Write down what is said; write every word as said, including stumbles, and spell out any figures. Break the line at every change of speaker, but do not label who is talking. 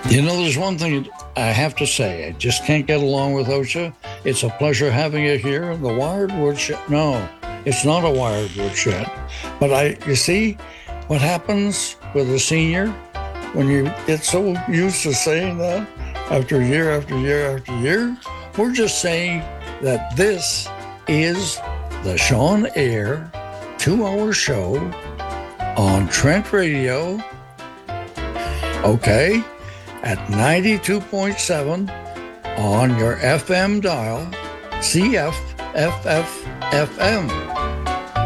You know, there's one thing I have to say. I just can't get along with OSHA. It's a pleasure having you here. The Wired Woodshed. No, it's not a Wired Woodshed. But I, you see what happens with a senior when you get so used to saying that after year after year after year? We're just saying that this is the Sean Air two-hour show on Trent Radio. Okay. At ninety-two point seven on your F M dial, C F F F F M.